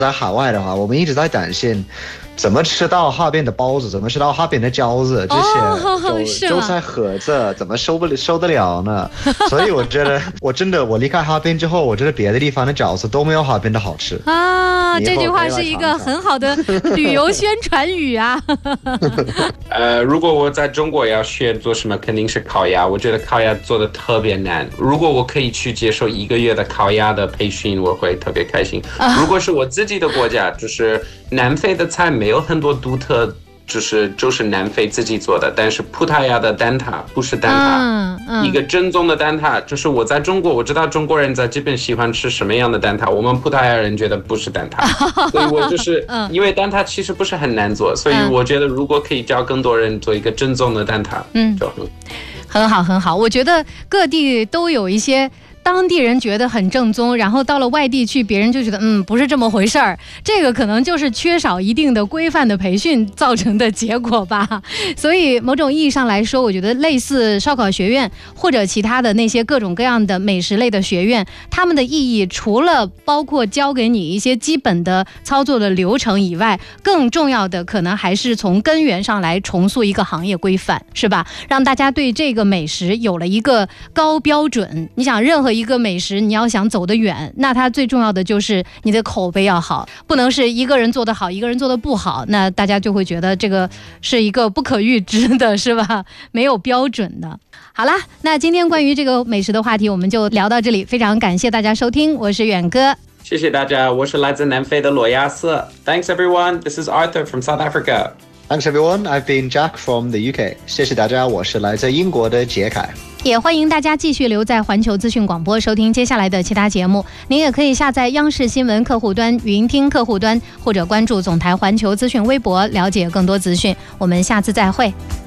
在海外的话，我们一直在担心怎么吃到哈尔滨的包子，怎么吃到哈尔滨的饺子，这些就在合着，怎么受得了呢？所以我觉得，我离开哈尔滨之后，我觉得别的地方的饺子都没有哈尔滨的好吃啊。这句话是一个很好的旅游宣传语啊。 如果我在中国要选做什么，肯定是烤鸭。我觉得烤鸭做的特别难。如果我可以去接受1个月的烤鸭的培训，我会特别开心。如果是我自己的国家，就是南非的菜没有很多独特，就是南非自己做的，但是葡萄牙的蛋挞不是蛋挞，一个正宗的蛋挞，就是我在中国，我知道中国人在这边喜欢吃什么样的蛋挞，我们葡萄牙人觉得不是蛋挞，所以我就是因为蛋挞其实不是很难做，所以我觉得如果可以教更多人做一个正宗的蛋挞，就很好很好。我觉得各地都有一些当地人觉得很正宗，然后到了外地去，别人就觉得不是这么回事儿。这个可能就是缺少一定的规范的培训造成的结果吧。所以某种意义上来说，我觉得类似烧烤学院或者其他的那些各种各样的美食类的学院，他们的意义除了包括教给你一些基本的操作的流程以外，更重要的可能还是从根源上来重塑一个行业规范，是吧？让大家对这个美食有了一个高标准。你想任何一个美食，你要想走得远，那它最重要的就是你的口碑要好，不能是一个人做得好，一个人做得不好，那大家就会觉得这个是一个不可预知的，是吧？没有标准的。好啦，那今天关于这个美食的话题我们就聊到这里，非常感谢大家收听，我是远哥。 谢谢大家，我是来自南非的罗亚斯。Thanks everyone, this is Arthur from South Africa.Thanks everyone, I've been Jack from the UK. 谢谢大家，我是来自英国的杰凯。 也欢迎大家继续留在环球资讯广播收听接下来的其他节目。您也可以下载央视新闻客户端、云听客户端，或者关注总台环球资讯微博，了解更多资讯。我们下次再会。